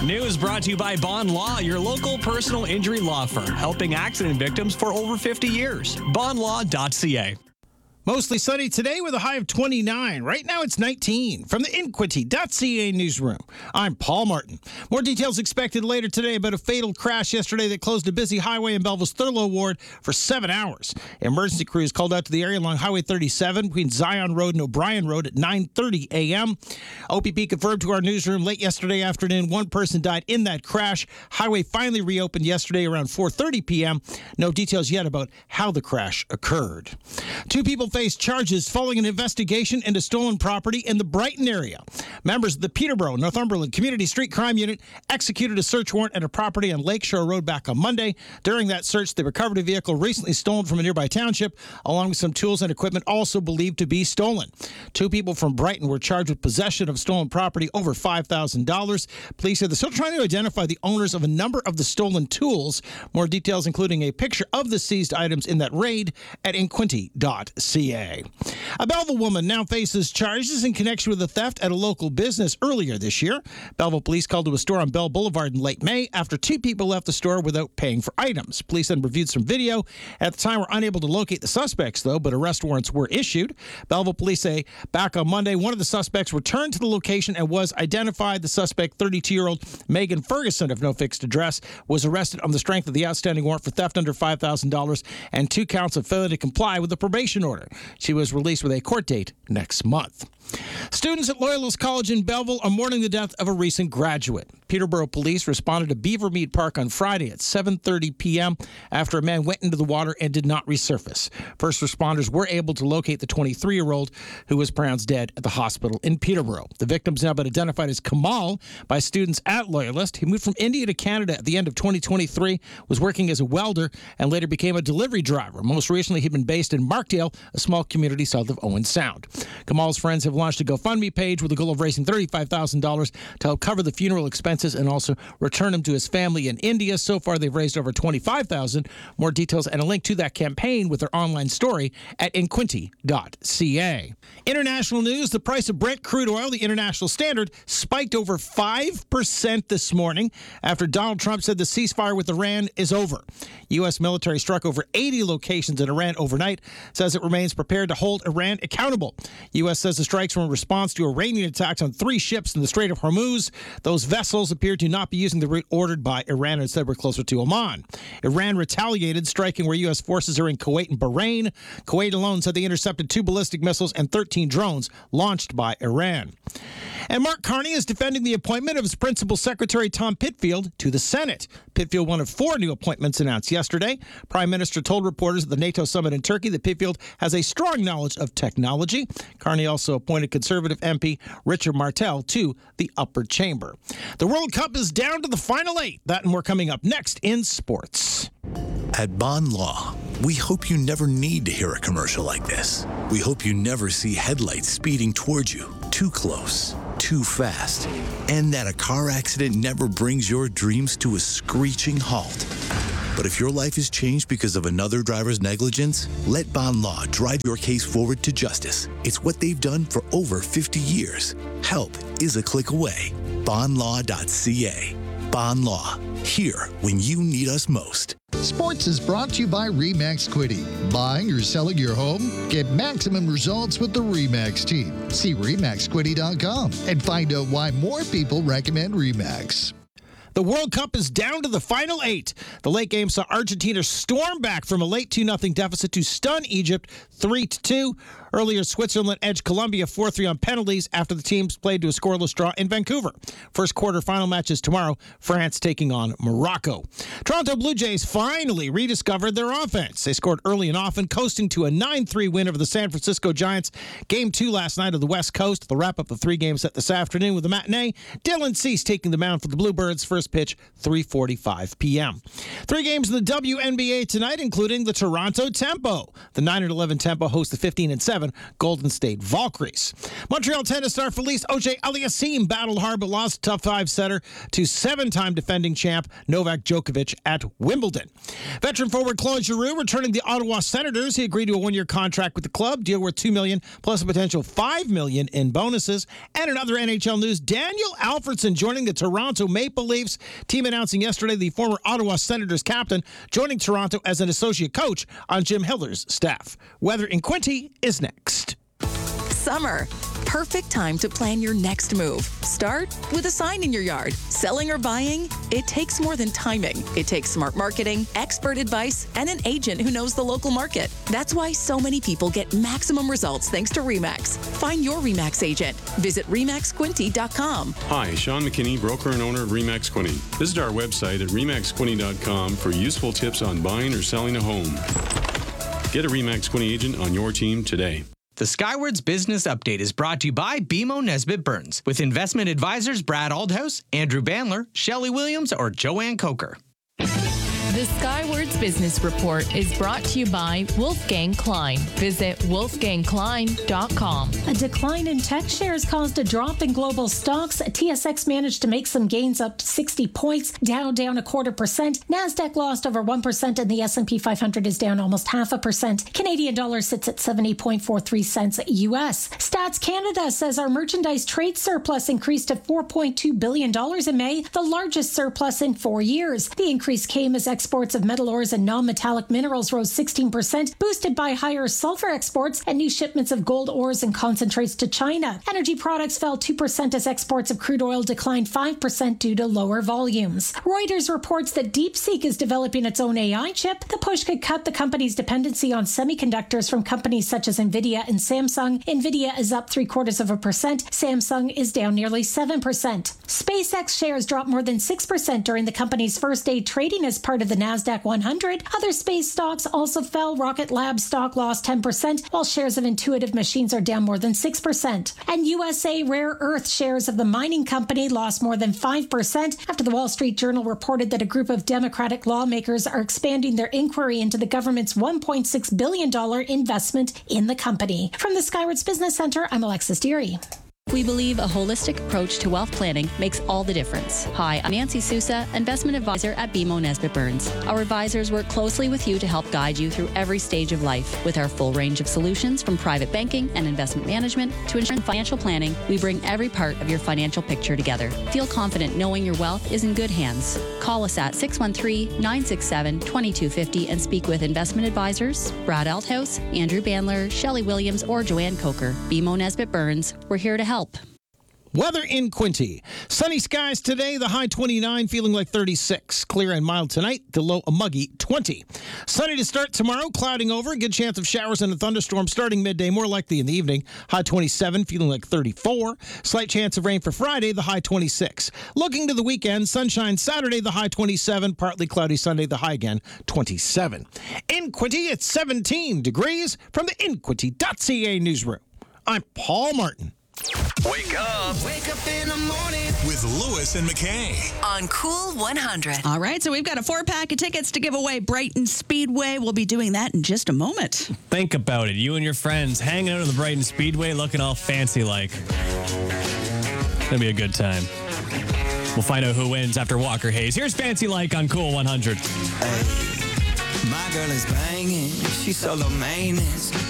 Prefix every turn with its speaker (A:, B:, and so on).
A: News brought to you by Bond Law, your local personal injury law firm, helping accident victims for over 50 years. Bondlaw.ca.
B: Mostly sunny today with a high of 29. Right now it's 19. From the Inquity.ca newsroom, I'm Paul Martin. More details expected later today about a fatal crash yesterday that closed a busy highway in Belleville's Thurlow Ward for 7 hours. Emergency crews called out to the area along Highway 37 between Zion Road and O'Brien Road at 9:30 a.m. OPP confirmed to our newsroom late yesterday afternoon one person died in that crash. Highway finally reopened yesterday around 4:30 p.m. No details yet about how the crash occurred. 2 people face charges following an investigation into stolen property in the Brighton area. Members of the Peterborough, Northumberland Community Street Crime Unit executed a search warrant at a property on Lakeshore Road back on Monday. During that search, they recovered a vehicle recently stolen from a nearby township, along with some tools and equipment also believed to be stolen. 2 people from Brighton were charged with possession of stolen property over $5,000. Police said they're still trying to identify the owners of a number of the stolen tools. More details, including a picture of the seized items in that raid, at inquinty.ca. A Belleville woman now faces charges in connection with a theft at a local business earlier this year. Belleville police called to a store on Bell Boulevard in late May after 2 people left the store without paying for items. Police then reviewed some video. At the time, were unable to locate the suspects, though, but arrest warrants were issued. Belleville police say back on Monday, one of the suspects returned to the location and was identified. The suspect, 32-year-old Megan Ferguson of no fixed address, was arrested on the strength of the outstanding warrant for theft under $5,000 and 2 counts of failure to comply with the probation order. She was released with a court date next month. Students at Loyalist College in Belleville are mourning the death of a recent graduate. Peterborough police responded to Beavermead Park on Friday at 7:30 p.m. after a man went into the water and did not resurface. First responders were able to locate the 23-year-old who was pronounced dead at the hospital in Peterborough. The victim's now been identified as Kamal by students at Loyalist. He moved from India to Canada at the end of 2023, was working as a welder, and later became a delivery driver. Most recently, he'd been based in Markdale, a small community south of Owen Sound. Kamal's friends have launched a GoFundMe page with the goal of raising $35,000 to help cover the funeral expenses and also return him to his family in India. So far, they've raised over $25,000. More details and a link to that campaign with their online story at inquinty.ca. International news, the price of Brent crude oil, the international standard, spiked over 5% this morning after Donald Trump said the ceasefire with Iran is over. U.S. military struck over 80 locations in Iran overnight, says it remains prepared to hold Iran accountable. U.S. says the strikes were in response to Iranian attacks on 3 ships in the Strait of Hormuz. Those vessels appeared to not be using the route ordered by Iran and instead were closer to Oman. Iran retaliated, striking where U.S. forces are in Kuwait and Bahrain. Kuwait alone said they intercepted 2 ballistic missiles and 13 drones launched by Iran. And Mark Carney is defending the appointment of his principal secretary, Tom Pitfield, to the Senate. Pitfield, one of 4 new appointments announced yesterday. Prime Minister told reporters at the NATO summit in Turkey that Pitfield has a strong knowledge of technology. Carney also appointed Conservative MP Richard Martel to the upper chamber. The World Cup is down to the final 8. That and more coming up next in sports.
C: At Bond Law, we hope you never need to hear a commercial like this. We hope you never see headlights speeding towards you, too close, too fast, and that a car accident never brings your dreams to a screeching halt. But if your life is changed because of another driver's negligence, let Bond Law drive your case forward to justice. It's what they've done for over 50 years. Help is a click away. Bondlaw.ca. Bond Law. Here when you need us most.
D: Sports is brought to you by RE/MAX Quiddy. Buying or selling your home? Get maximum results with the RE/MAX team. See REMAXQuiddy.com and find out why more people recommend RE/MAX.
B: The World Cup is down to the final 8. The late game saw Argentina storm back from a late 2-0 deficit to stun Egypt 3-2. Earlier, Switzerland edged Colombia 4-3 on penalties after the teams played to a scoreless draw in Vancouver. First quarter final matches tomorrow, France taking on Morocco. Toronto Blue Jays finally rediscovered their offense. They scored early and often, coasting to a 9-3 win over the San Francisco Giants. Game 2 last night of the West Coast. They'll wrap up the 3 games set this afternoon with a matinee. Dylan Cease taking the mound for the Bluebirds. First pitch, 3:45 p.m. 3 games in the WNBA tonight, including the Toronto Tempo. The 9-11 Tempo host the 15-7 7 Golden State Valkyries. Montreal tennis star Felice Auger-Aliassime battled hard but lost a tough 5-setter to 7-time defending champ Novak Djokovic at Wimbledon. Veteran forward Claude Giroux returning the Ottawa Senators. He agreed to a 1-year contract with the club, deal worth $2 million plus a potential $5 million in bonuses. And in other NHL news, Daniel Alfredsson joining the Toronto Maple Leafs. Team announcing yesterday the former Ottawa Senators captain joining Toronto as an associate coach on Jim Hiller's staff. Weather in Quinte is next.
E: Summer. Perfect time to plan your next move. Start with a sign in your yard. Selling or buying? It takes more than timing. It takes smart marketing, expert advice, and an agent who knows the local market. That's why so many people get maximum results thanks to RE/MAX. Find your RE/MAX agent. Visit RE/MAXQuinte.com.
F: Hi, Sean McKinney, broker and owner of RE/MAX Quinte. Visit our website at RE/MAXQuinte.com for useful tips on buying or selling a home. Get a RE/MAX Quinte agent on your team today.
A: The Skywards Business Update is brought to you by BMO Nesbitt Burns, with investment advisors Brad Aldhouse, Andrew Bandler, Shelley Williams, or Joanne Coker.
G: The Skywards Business Report is brought to you by Wolfgang Klein. Visit wolfgangklein.com.
H: A decline in tech shares caused a drop in global stocks. TSX managed to make some gains up to 60 points, down 0.25%. NASDAQ lost over 1%, and the S&P 500 is down almost 0.5%. Canadian dollar sits at 70.43 cents US. Stats Canada says our merchandise trade surplus increased to $4.2 billion in May, the largest surplus in 4 years. The increase came as exports of metal ores and non-metallic minerals rose 16%, boosted by higher sulfur exports and new shipments of gold ores and concentrates to China. Energy products fell 2% as exports of crude oil declined 5% due to lower volumes. Reuters reports that DeepSeek is developing its own AI chip. The push could cut the company's dependency on semiconductors from companies such as NVIDIA and Samsung. NVIDIA is up 0.75%. Samsung is down nearly 7%. SpaceX shares dropped more than 6% during the company's first day trading as part of the NASDAQ 100. Other space stocks also fell. Rocket Lab stock lost 10%, while shares of Intuitive Machines are down more than 6%. And USA Rare Earth shares of the mining company lost more than 5% after the Wall Street Journal reported that a group of Democratic lawmakers are expanding their inquiry into the government's $1.6 billion investment in the company. From the Skywards Business Center, I'm Alexis Deary.
I: We believe a holistic approach to wealth planning makes all the difference. Hi, I'm Nancy Sousa, investment advisor at BMO Nesbitt Burns. Our advisors work closely with you to help guide you through every stage of life. With our full range of solutions from private banking and investment management to insurance financial planning, we bring every part of your financial picture together. Feel confident knowing your wealth is in good hands. Call us at 613-967-2250 and speak with investment advisors Brad Aldhouse, Andrew Bandler, Shelley Williams, or Joanne Coker. BMO Nesbitt Burns, we're here to help.
B: Weather in Quinte. Sunny skies today, the high 29, feeling like 36. Clear and mild tonight, the low a muggy 20. Sunny to start tomorrow, clouding over. Good chance of showers and a thunderstorm starting midday, more likely in the evening. High 27, feeling like 34. Slight chance of rain for Friday, the high 26. Looking to the weekend, sunshine Saturday, the high 27. Partly cloudy Sunday, the high again 27. In Quinte, it's 17 degrees from the InQuinte.ca newsroom. I'm Paul Martin.
J: Wake up. Wake up in the morning with Lewis and McKay
E: On Cool 100.
K: All right, so we've got a 4-pack of tickets to give away. Brighton Speedway. We'll be doing that in just a moment.
L: Think about it. You and your friends hanging out at the Brighton Speedway looking all fancy like. It'll be a good time. We'll find out who wins after Walker Hayes. Here's Fancy Like on Cool 100.
M: Hey, my girl is banging. She's solo maintenance.